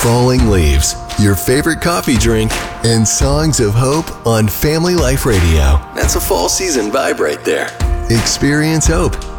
falling leaves, your favorite coffee drink, and songs of hope on Family Life Radio. That's a fall season vibe right there. Experience hope